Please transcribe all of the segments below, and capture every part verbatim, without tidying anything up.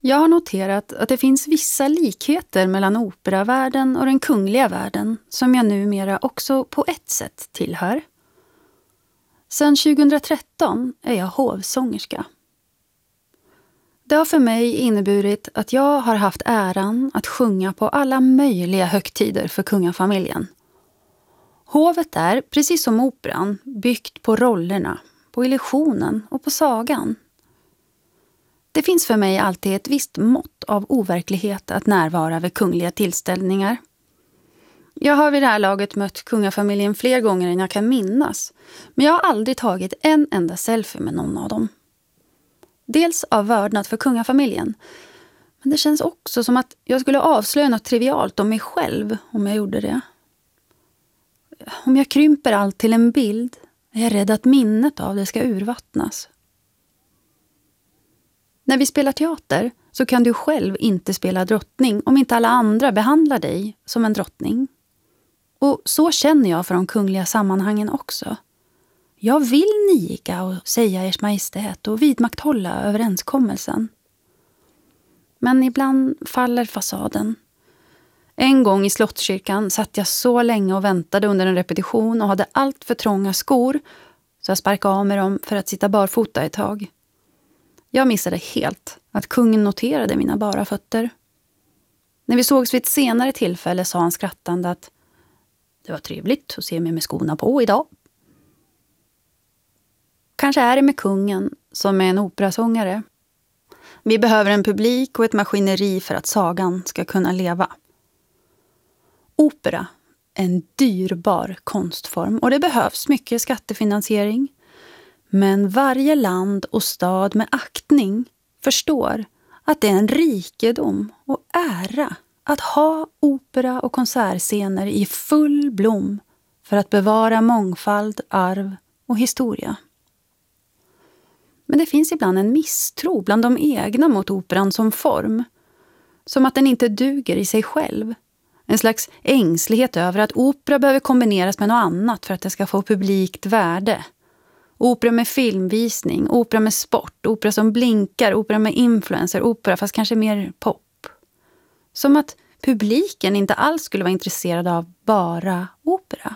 Jag har noterat att det finns vissa likheter mellan operavärlden och den kungliga världen som jag numera också på ett sätt tillhör. Sedan tjugohundratretton är jag hovsångerska. Det har för mig inneburit att jag har haft äran att sjunga på alla möjliga högtider för kungafamiljen. Hovet är, precis som operan, byggt på rollerna, på illusionen och på sagan. Det finns för mig alltid ett visst mått av overklighet att närvara vid kungliga tillställningar. Jag har vid det här laget mött kungafamiljen fler gånger än jag kan minnas, men jag har aldrig tagit en enda selfie med någon av dem. Dels av vördnad för kungafamiljen, men det känns också som att jag skulle avslöja något trivialt om mig själv om jag gjorde det. Om jag krymper allt till en bild är jag rädd att minnet av det ska urvattnas. När vi spelar teater så kan du själv inte spela drottning om inte alla andra behandlar dig som en drottning. Och så känner jag för de kungliga sammanhangen också. Jag vill niga och säga ers majestät och vidmakthålla överenskommelsen. Men ibland faller fasaden. En gång i Slottskyrkan satt jag så länge och väntade under en repetition och hade allt för trånga skor så jag sparkade av med dem för att sitta barfota ett tag. Jag missade helt att kungen noterade mina bara fötter. När vi sågs vid ett senare tillfälle sa han skrattande att det var trevligt att se mig med skorna på idag. Kanske är det med kungen som är en operasångare. Vi behöver en publik och ett maskineri för att sagan ska kunna leva. Opera är en dyrbar konstform och det behövs mycket skattefinansiering. Men varje land och stad med aktning förstår att det är en rikedom och ära att ha opera- och konsertscener i full blom för att bevara mångfald, arv och historia. Men det finns ibland en misstro bland de egna mot operan som form. Som att den inte duger i sig själv. En slags ängslighet över att opera behöver kombineras med något annat för att det ska få publikt värde. Opera med filmvisning, opera med sport, opera som blinkar, opera med influencer, opera fast kanske mer pop. Som att publiken inte alls skulle vara intresserad av bara opera.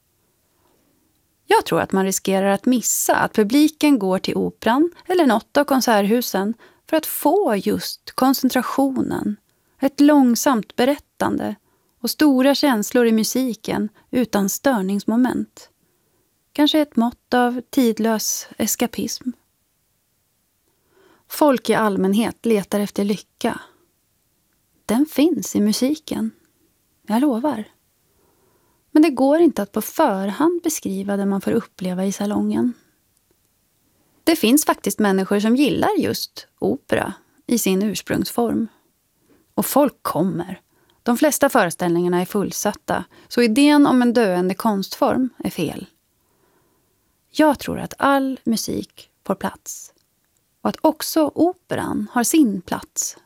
Jag tror att man riskerar att missa att publiken går till operan eller något av konserthusen för att få just koncentrationen, ett långsamt berättande och stora känslor i musiken utan störningsmoment. Kanske ett mått av tidlös eskapism. Folk i allmänhet letar efter lycka. Den finns i musiken. Jag lovar. Men det går inte att på förhand beskriva det man får uppleva i salongen. Det finns faktiskt människor som gillar just opera i sin ursprungsform. Och folk kommer. De flesta föreställningarna är fullsatta, så idén om en döende konstform är fel. Jag tror att all musik får plats. Och att också operan har sin plats.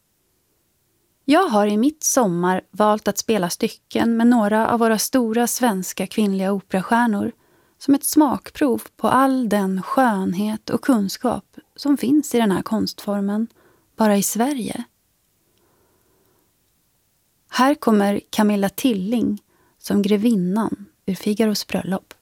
Jag har i mitt sommar valt att spela stycken med några av våra stora svenska kvinnliga operastjärnor som ett smakprov på all den skönhet och kunskap som finns i den här konstformen bara i Sverige. Här kommer Camilla Tilling som grevinnan ur Figaros bröllop.